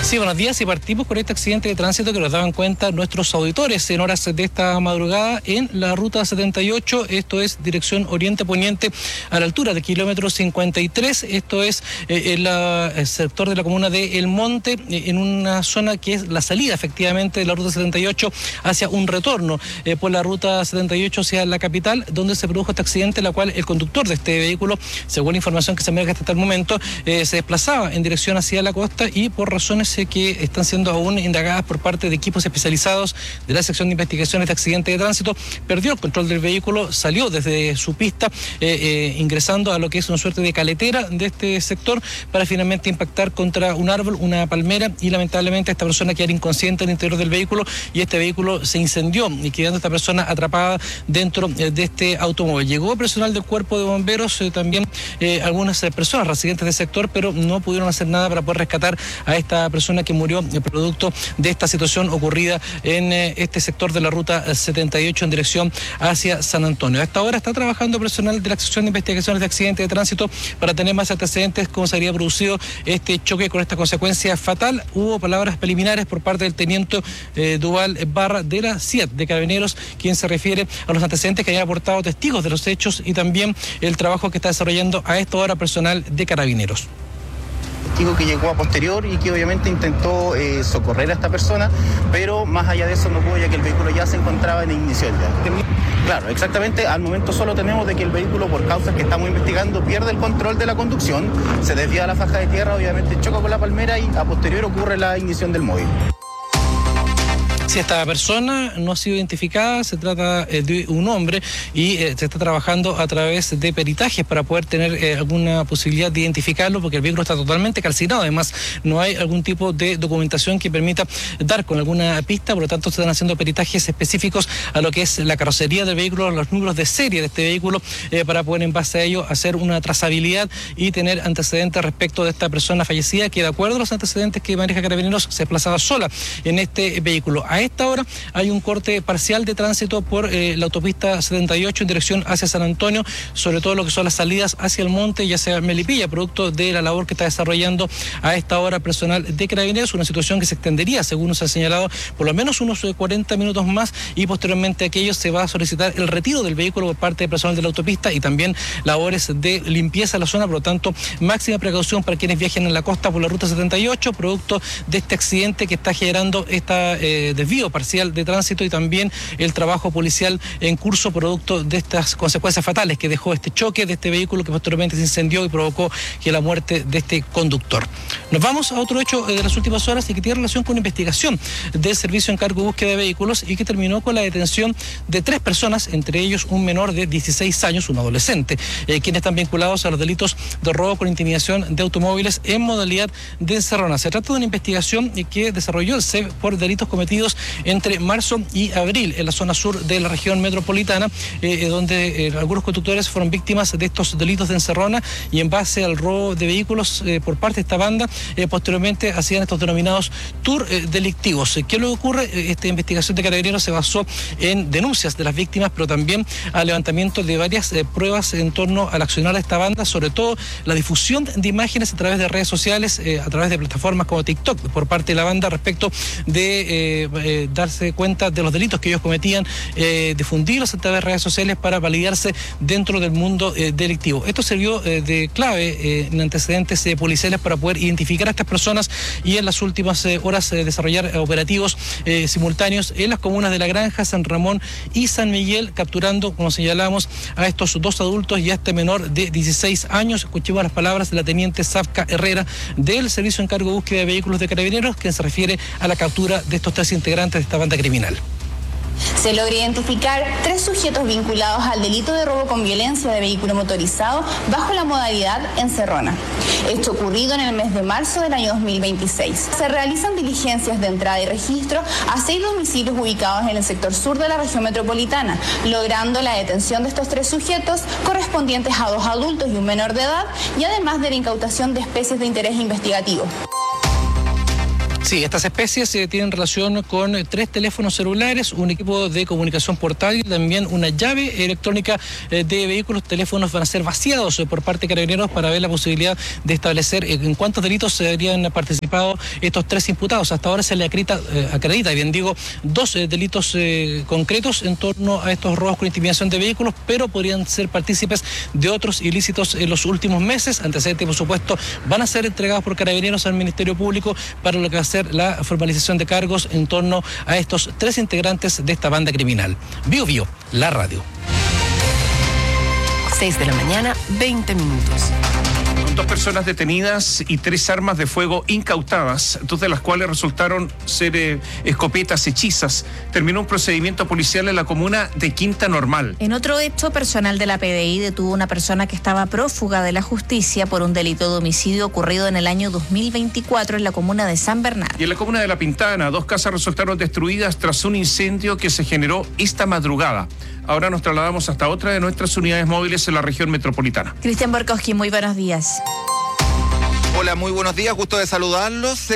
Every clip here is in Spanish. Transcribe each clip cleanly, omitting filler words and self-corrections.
Sí, buenos días, y partimos con este accidente de tránsito que nos daban cuenta nuestros auditores en horas de esta madrugada en la ruta 78, esto es dirección oriente-poniente a la altura de kilómetro 53, esto es el sector de la comuna de El Monte, en una zona que es la salida efectivamente de la ruta 78 hacia un retorno por la ruta 78 hacia la capital, donde se produjo este accidente, en la cual el conductor de este vehículo, según la información que se maneja hasta el momento, se desplazaba en dirección hacia la costa y por razones que están siendo aún indagadas por parte de equipos especializados de la sección de investigaciones de accidente de tránsito, perdió el control del vehículo, salió desde su pista, ingresando a lo que es una suerte de caletera de este sector para finalmente impactar contra un árbol, una palmera, y lamentablemente esta persona quedó inconsciente en el interior del vehículo y este vehículo se incendió y quedando esta persona atrapada dentro de este automóvil. Llegó personal del cuerpo de bomberos, también algunas personas residentes del sector, pero no pudieron hacer nada para poder rescatar a esta persona que murió producto de esta situación ocurrida en este sector de la ruta 78 en dirección hacia San Antonio. A esta hora está trabajando personal de la sección de investigaciones de accidentes de tránsito para tener más antecedentes cómo se habría producido este choque con esta consecuencia fatal. Hubo palabras preliminares por parte del teniente Duval Barra de la CIAT de Carabineros, quien se refiere a los antecedentes que habían aportado testigos de los hechos y también el trabajo que está desarrollando a esta hora personal de Carabineros. Que llegó a posterior y que obviamente intentó socorrer a esta persona, pero más allá de eso no pudo, ya que el vehículo ya se encontraba en ignición. Claro, exactamente, al momento solo tenemos de que el vehículo, por causas que estamos investigando, pierde el control de la conducción, se desvía a la faja de tierra, obviamente choca con la palmera y a posterior ocurre la ignición del móvil. Si esta persona no ha sido identificada, se trata de un hombre y se está trabajando a través de peritajes para poder tener alguna posibilidad de identificarlo, porque el vehículo está totalmente calcinado. Además, no hay algún tipo de documentación que permita dar con alguna pista, por lo tanto, se están haciendo peritajes específicos a lo que es la carrocería del vehículo, los números de serie de este vehículo, para poder en base a ello hacer una trazabilidad y tener antecedentes respecto de esta persona fallecida, que de acuerdo a los antecedentes que maneja Carabineros, se desplazaba sola en este vehículo. A esta hora hay un corte parcial de tránsito por la autopista 78 en dirección hacia San Antonio, sobre todo lo que son las salidas hacia el monte y hacia Melipilla, producto de la labor que está desarrollando a esta hora personal de Carabineros, una situación que se extendería, según nos ha señalado, por lo menos unos 40 minutos más, y posteriormente a aquello se va a solicitar el retiro del vehículo por parte del personal de la autopista y también labores de limpieza de la zona. Por lo tanto, máxima precaución para quienes viajen en la costa por la ruta 78, producto de este accidente que está generando este desvío parcial de tránsito y también el trabajo policial en curso producto de estas consecuencias fatales que dejó este choque de este vehículo que posteriormente se incendió y provocó que la muerte de este conductor. Nos vamos a otro hecho de las últimas horas y que tiene relación con una investigación del Servicio Encargo de Búsqueda de Vehículos y que terminó con la detención de 3 personas, entre ellos un menor de 16 años, un adolescente, quienes están vinculados a los delitos de robo con intimidación de automóviles en modalidad de encerrona. Se trata de una investigación que desarrolló el CEP por delitos cometidos entre marzo y abril en la zona sur de la región metropolitana, donde algunos conductores fueron víctimas de estos delitos de encerrona y en base al robo de vehículos por parte de esta banda, posteriormente hacían estos denominados tour delictivos. ¿Qué es lo que ocurre? Esta investigación de Carabineros se basó en denuncias de las víctimas, pero también al levantamiento de varias pruebas en torno al accionar de esta banda, sobre todo la difusión de imágenes a través de redes sociales, a través de plataformas como TikTok por parte de la banda respecto de darse cuenta de los delitos que ellos cometían, difundirlos a través de redes sociales para validarse dentro del mundo delictivo. Esto sirvió de clave en antecedentes policiales para poder identificar a estas personas y en las últimas horas desarrollar operativos simultáneos en las comunas de La Granja, San Ramón y San Miguel, capturando, como señalamos, a estos 2 adultos y a este menor de 16 años. Escuchemos las palabras de la teniente Safka Herrera del Servicio Encargo de Búsqueda de Vehículos de Carabineros, quien se refiere a la captura de estos 3 integrantes de esta banda criminal. Se logra identificar 3 sujetos vinculados al delito de robo con violencia de vehículo motorizado bajo la modalidad encerrona. Esto ocurrido en el mes de marzo del año 2026. Se realizan diligencias de entrada y registro a 6 domicilios ubicados en el sector sur de la región metropolitana, logrando la detención de estos 3 sujetos correspondientes a 2 adultos y un menor de edad, y además de la incautación de especies de interés investigativo. Sí, estas especies tienen relación con 3 teléfonos celulares, un equipo de comunicación portátil, también una llave electrónica de vehículos. Teléfonos van a ser vaciados por parte de Carabineros para ver la posibilidad de establecer en cuántos delitos se habrían participado estos 3 imputados. Hasta ahora se le acredita, bien digo, 2 delitos concretos en torno a estos robos con intimidación de vehículos, pero podrían ser partícipes de otros ilícitos en los últimos meses. Antecedentes, por supuesto, van a ser entregados por Carabineros al Ministerio Público para lo que va a ser la formalización de cargos en torno a estos 3 integrantes de esta banda criminal. Bio Bio, la radio. 6 de la mañana, 20 minutos. Con 2 personas detenidas y 3 armas de fuego incautadas, 2 de las cuales resultaron ser escopetas hechizas, terminó un procedimiento policial en la comuna de Quinta Normal. En otro hecho, personal de la PDI detuvo a una persona que estaba prófuga de la justicia por un delito de homicidio ocurrido en el año 2024 en la comuna de San Bernardo. Y en la comuna de La Pintana, 2 casas resultaron destruidas tras un incendio que se generó esta madrugada. Ahora nos trasladamos hasta otra de nuestras unidades móviles en la región metropolitana. Cristian Borkowski, muy buenos días. Hola, muy buenos días, gusto de saludarlos.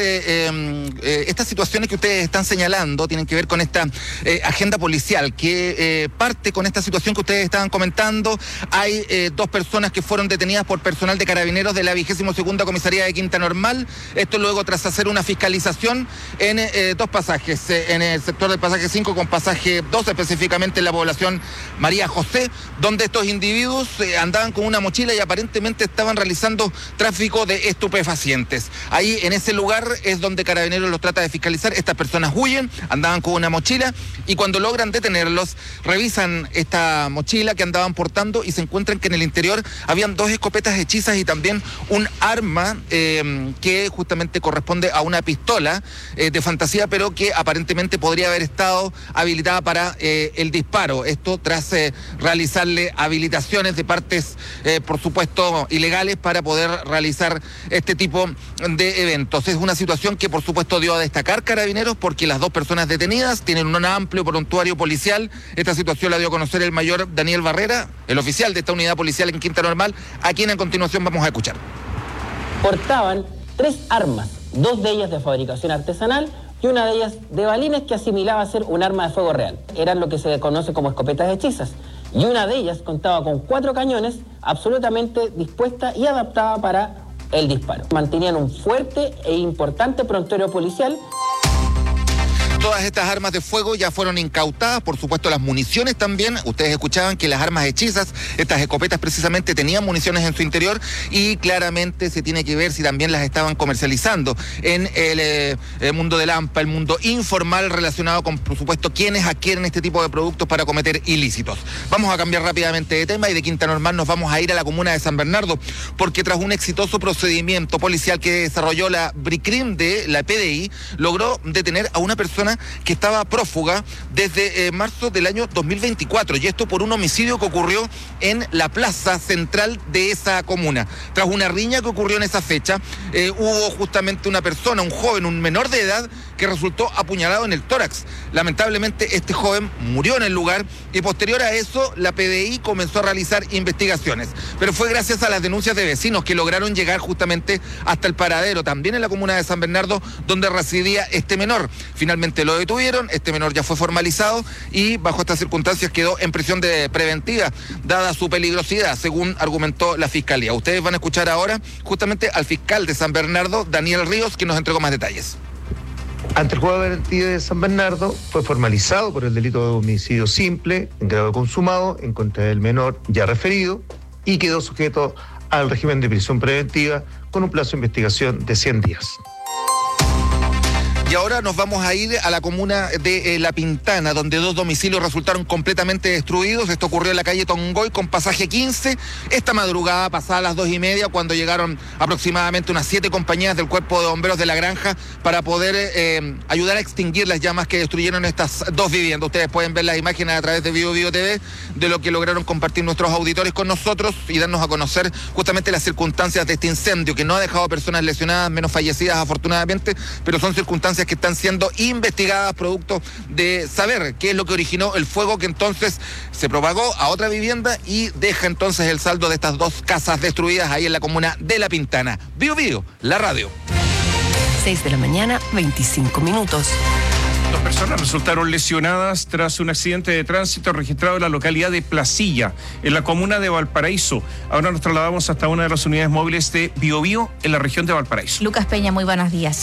Estas situaciones que ustedes están señalando tienen que ver con esta agenda policial que parte con esta situación que ustedes estaban comentando. Hay 2 personas que fueron detenidas por personal de Carabineros de la 22ª Comisaría de Quinta Normal. Esto luego tras hacer una fiscalización en 2 pasajes, en el sector del pasaje 5 con pasaje 2, específicamente en la población María José, donde estos individuos andaban con una mochila y aparentemente estaban realizando tráfico de estupefacientes. Ahí en ese lugar es donde Carabineros los trata de fiscalizar. Estas personas huyen, andaban con una mochila y cuando logran detenerlos, revisan esta mochila que andaban portando y se encuentran que en el interior habían 2 escopetas hechizas y también un arma que justamente corresponde a una pistola de fantasía, pero que aparentemente podría haber estado habilitada para el disparo. Esto tras realizarle habilitaciones de partes, por supuesto, ilegales para poder realizar este tipo de eventos. Es una situación que por supuesto dio a destacar Carabineros porque las 2 personas detenidas tienen un amplio prontuario policial. Esta situación la dio a conocer el mayor Daniel Barrera, el oficial de esta unidad policial en Quinta Normal, a quien a continuación vamos a escuchar. Portaban 3 armas, 2 de ellas de fabricación artesanal y una de ellas de balines que asimilaba a ser un arma de fuego real. Eran lo que se conoce como escopetas hechizas. Y una de ellas contaba con 4 cañones absolutamente dispuesta y adaptada para el disparo. Mantenían un fuerte e importante prontuario policial. Todas estas armas de fuego ya fueron incautadas, por supuesto las municiones también. Ustedes escuchaban que las armas hechizas, estas escopetas precisamente tenían municiones en su interior y claramente se tiene que ver si también las estaban comercializando en el mundo del AMPA, el mundo informal relacionado con, por supuesto, quienes adquieren este tipo de productos para cometer ilícitos. Vamos a cambiar rápidamente de tema y de Quinta Normal nos vamos a ir a la comuna de San Bernardo porque tras un exitoso procedimiento policial que desarrolló la BRICRIM de la PDI, logró detener a una persona que estaba prófuga desde marzo del año 2024 y esto por un homicidio que ocurrió en la plaza central de esa comuna. Tras una riña que ocurrió en esa fecha, hubo justamente una persona, un joven, un menor de edad que resultó apuñalado en el tórax. Lamentablemente este joven murió en el lugar y posterior a eso la PDI comenzó a realizar investigaciones, pero fue gracias a las denuncias de vecinos que lograron llegar justamente hasta el paradero, también en la comuna de San Bernardo, donde residía este menor. Finalmente lo detuvieron, este menor ya fue formalizado y bajo estas circunstancias quedó en prisión preventiva, dada su peligrosidad, según argumentó la Fiscalía. Ustedes van a escuchar ahora justamente al fiscal de San Bernardo, Daniel Ríos, que nos entregó más detalles. Ante el juzgado de garantía de San Bernardo fue formalizado por el delito de homicidio simple en grado consumado en contra del menor ya referido y quedó sujeto al régimen de prisión preventiva con un plazo de investigación de 100 días. Y ahora nos vamos a ir a la comuna de La Pintana, donde 2 domicilios resultaron completamente destruidos. Esto ocurrió en la calle Tongoy con pasaje 15. Esta madrugada, pasadas las 2:30, cuando llegaron aproximadamente unas 7 compañías del Cuerpo de Bomberos de la Granja para poder ayudar a extinguir las llamas que destruyeron estas 2 viviendas. Ustedes pueden ver las imágenes a través de Bio Bio TV de lo que lograron compartir nuestros auditores con nosotros y darnos a conocer justamente las circunstancias de este incendio, que no ha dejado personas lesionadas, menos fallecidas afortunadamente, pero son circunstancias que están siendo investigadas producto de saber qué es lo que originó el fuego que entonces se propagó a otra vivienda y deja entonces el saldo de estas 2 casas destruidas ahí en la comuna de La Pintana. Bio Bio, la radio. 6 de la mañana, 25 minutos. 2 personas resultaron lesionadas tras un accidente de tránsito registrado en la localidad de Placilla, en la comuna de Valparaíso. Ahora nos trasladamos hasta una de las unidades móviles de Biobío en la región de Valparaíso. Lucas Peña, muy buenos días.